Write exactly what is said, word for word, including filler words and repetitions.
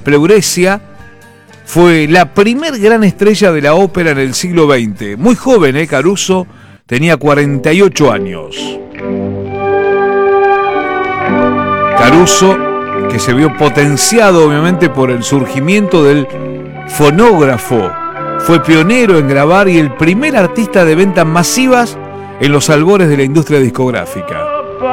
Pleuresia fue la primer gran estrella de la ópera en el siglo veinte. Muy joven, ¿eh? Caruso tenía cuarenta y ocho años. Caruso, que se vio potenciado obviamente por el surgimiento del fonógrafo, fue pionero en grabar y el primer artista de ventas masivas en los albores de la industria discográfica.